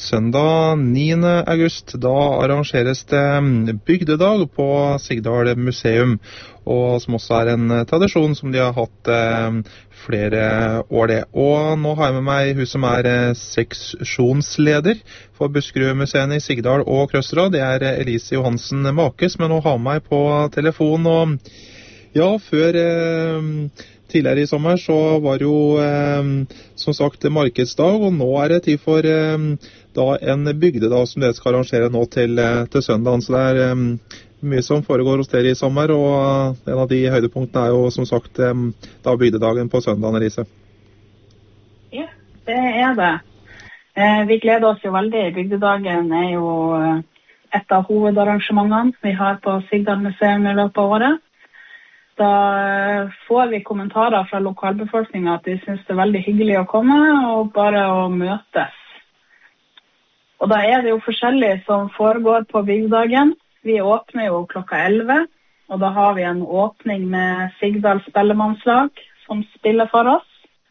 Søndag 9. august, da arrangeres det bygdedag på Sigdal museum, og som også en tradisjon som de har hatt flere år det. Og nå har jeg med meg hun som seksjonsleder for Buskerudmuseene i Sigdal og Krøsra. Det Elise Johansen Makes, men hun har med meg på telefon. Og ja, før tidligere i sommer så var det jo som sagt markedsdag, og nå det tid for da en bygdedag som dere skal arrangere nå til søndagen. Så det mye som foregår hos dere i sommer, og en av de høydepunktene jo som sagt da bygdedagen på søndagen, Elise. Ja, det det. Vi gleder oss jo veldig. Bygdedagen jo et av hovedarrangementene vi har på Sigdal museum i løpet av året. Da får vi kommentarer fra lokalbefolkningen at de synes det veldig hyggelig å komme og bare å møtes. Og da det jo forskjellig som foregår på bygdedagen. Vi åpner jo klokka 11, og da har vi en åpning med Sigdal spellemannslag som spiller for oss.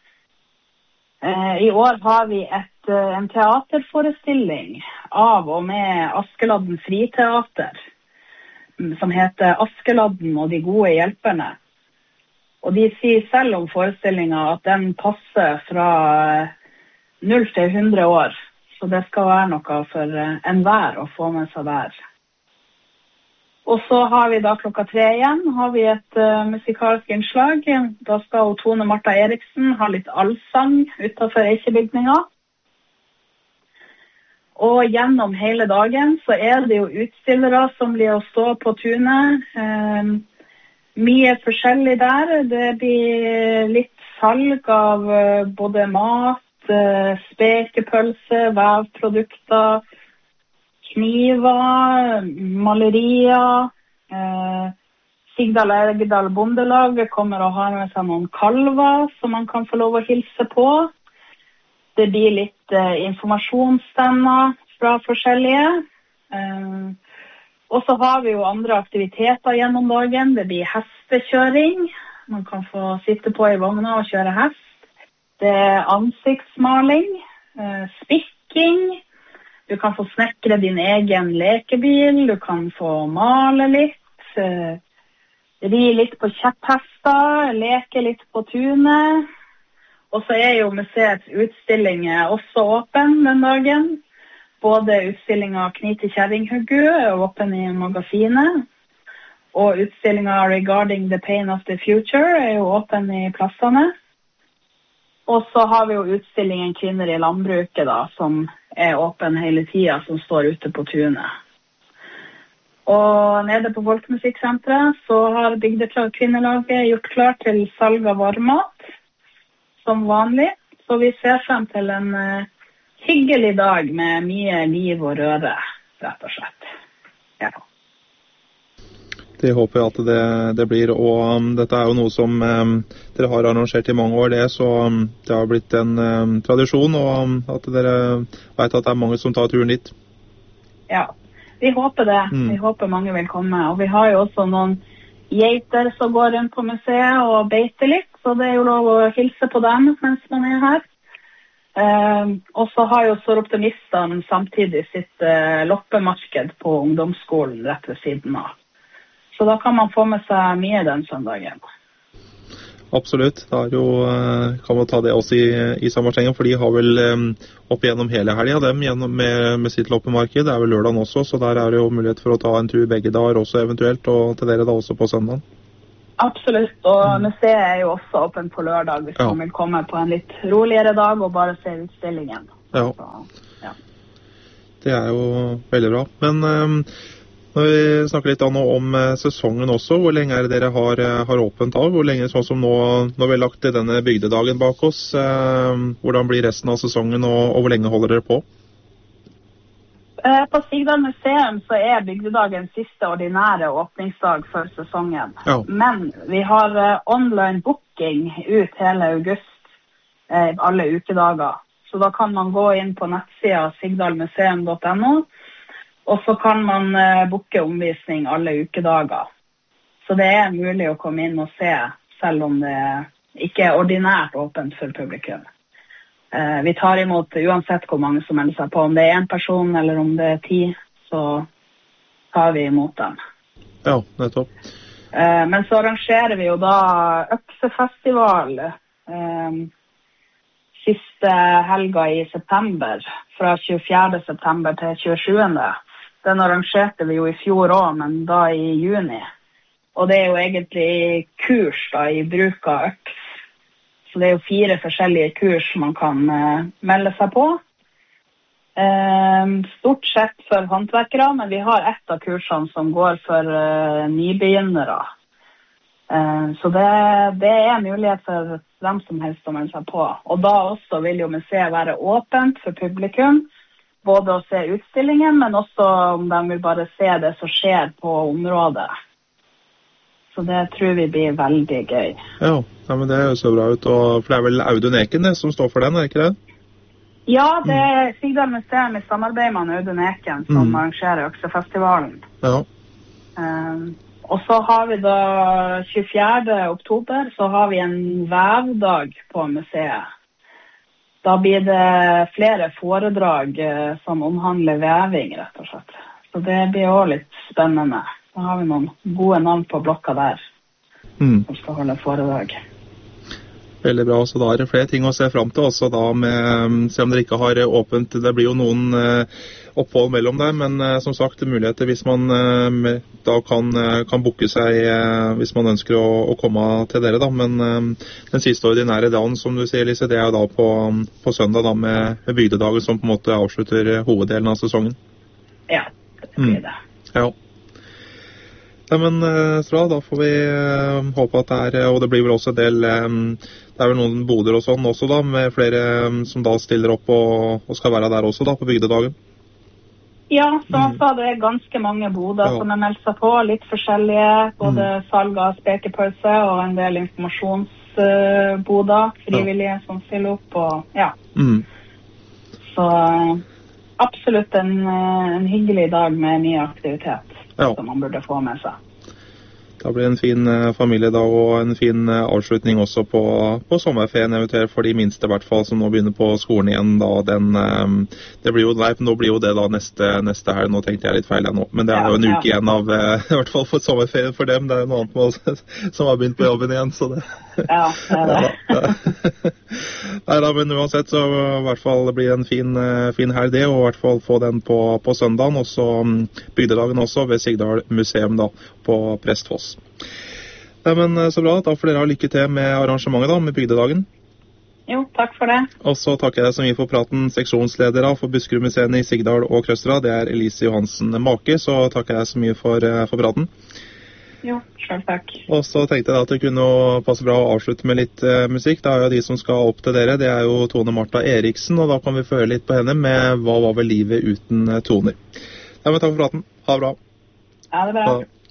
I år har vi en teaterforestilling av og med Askeladden Friteater, som heter Askeladden og de gode hjelperne. Og de sier selv om forestillingen at den passer fra 0 til 100 år, så det skal være noe for enhver å få med seg der. Og så har vi da klokka 3 igjen, har vi et musikalsk innslag. Da skal Tone Marta Eriksen ha litt allsang utenfor Eikebygninga. Og gjennom hele dagen så det jo utstillere som blir å stå på tunet. Mye forskjellig der. Det blir litt salg av både mat, spekepølse, vevprodukter, kniver, malerier. Sigdal Ergedal Bondelag kommer og har med seg noen kalver som man kan få lov å hilse på. Det blir litt informasjonsstemmer fra forskjellige. Og så har vi jo andre aktiviteter gjennom dagen. Det blir hestekjøring. Man kan få sitte på i vogna og kjøre hest. Det ansiktsmaling, spikking. Du kan få snekre din egen lekebil. Du kan få male litt. Ri litt på kjepphester. Leke litt på tunet. Og så jo museets utstillinger også åpen den dagen. Både utstillingen Kni til kjerringhuggu åpen i magasinet. Og utstillingen Regarding the Pain of the Future jo åpen i plassene. Og så har vi jo utstillingen Kvinner i landbruket da, som åpen hele tiden, som står ute på tunet. Og nede på Folkemusikksenteret så har Bygdekvinnelaget gjort klar til salg av varmmat. Som vanlig, så vi ser frem til en hyggelig dag med mye liv og røre, rett og slett. Ja. Det håper jeg at det blir, og dette jo noe som dere har arrangert i mange år, så det har blitt en tradisjon, og at dere vet at det mange som tar turen dit. Ja, vi håper det. Vi håper mange vil komme, og vi har jo også noen geiter som går rundt på museet og beiter litt, så det jo lov å hilse på dem mens man her. Og så har jo Soroptimistene samtidig sitt loppemarked på ungdomsskolen rett ved siden av. Så da kan man få med seg mye den søndagen. Absolutt. Da jo, kan man ta det også i Samarbeidssengen, for de har vel opp gjennom hele helgen dem med sitt loppemarked. Det vel lørdagen også, så der det jo mulighet for å ta en tur begge dager også eventuelt, og til dere da også på søndagen. Absolutt, og museet jo også åpen på lørdag hvis man vil komme på en litt roligere dag og bare se utstillingen. Ja, så, ja. Det jo veldig bra. Men når vi snakker litt nå om sesongen også, hvor lenge det dere har åpent av? Hvor lenge, sånn som nå, når vi har lagt denne bygdedagen bak oss, hvordan blir resten av sesongen, og hvor lenge holder dere på? På Sigdal museum så bygdedagen siste ordinære åpningsdag for sesongen. Ja. Men vi har online booking ut hele august, alle ukedager. Så da kan man gå inn på nettsida sigdalmuseum.no, og så kan man booke omvisning alle ukedager. Så det mulig å komme inn og se, selv om det ikke ordinært åpent for publikum. Vi tar imot uansett hvor mange som melder seg på. Om det er en person eller om det er 10, så tar vi imot dem. Ja, nettopp. Men så arrangerer vi jo da øksefestival siste helga i september, fra 24. september til 27. Den arrangerte vi jo i fjor også, men da i juni. Og det er jo egentlig kurs da i bruk av øks. Så det er jo 4 forskjellige kurs man kan melde seg på. Stort sett for håndverkere, men vi har et av kursene som går for nybegynnere. Så det er mulighet for hvem som helst å melde seg på. Og da også vil jo museet være åpent for publikum, både å se utstillingen, men også om de vil bare se det som skjer på området. Så det tror vi blir veldig gøy. Ja, men det høres så bra ut. For det er vel Audun Eken det som står for den, er ikke det? Ja, det er Sigdal Museum i samarbeid med Audun Eken som arrangerer øksefestivalen. Ja. Og så har vi da 24. oktober, så har vi en vevdag på museet. Da blir det flere foredrag som omhandler veving, rett og slett. Så det blir også litt spennende. Da har vi noen gode navn på blokka der som skal holde foredrag. Veldig bra, så da er det flere ting å se frem til også da med, se om dere ikke har åpent, det blir jo noen opphold mellom der, men som sagt, muligheter hvis man da kan booke seg hvis man ønsker å komme til dere da, men den siste ordinære dagen, som du sier, Lise, det er jo da på søndag da med bygdedagen som på en måte avslutter hoveddelen av sesongen. Ja, det blir det. Ja. Ja, men bra, da får vi håpe at det er, og det blir vel også en del, det er vel noen boder og sånn også da, med flere som da stiller opp og skal være der også da, på bygdedagen. Ja, som sa det er ganske mange boder som er meldt seg på, litt forskjellige, både salg av spekepølse og en del informasjonsboder, frivillige som stiller opp, og ja. Så absolutt en hyggelig dag med mye aktivitet. Som man burde få med seg. Det blir en fin familiedag og en fin avslutning også på sommerferien, eventuelt for de minste i hvert fall, som nå begynner på skolen igjen. Da, det blir jo, nå blir jo det da neste her, nå tenkte jeg litt feil nå, men det er jo en uke igjen av, i hvert fall for sommerferien for dem, det er noe annet som har begynt på jobben igjen, så det... Ja, det er det. Nei da, men uansett så i hvert fall blir det en fin helg det, og i hvert fall få den på søndagen, og så bygdedagen også ved Sigdal Museum da, på Prestfoss. Nei, men så bra, da får dere ha lykke til med arrangementet da, med bygdedagen. Jo, takk for det. Og så takker jeg deg så mye for praten, seksjonsleder for Buskerudmuseene i Sigdal og Krøstra, det er Elise Johansen Make, så takker jeg så mye for praten. Jo, selv takk. Og så tenkte jeg at det kunne passe bra å avslutte med litt musikk. Det er jo de som skal opp til dere. Det er jo Tone Martha Eriksen, og da kan vi få høre litt på henne med Hva var vel livet uten toner. Nei, men takk for praten. Ha det bra. Ha det bra.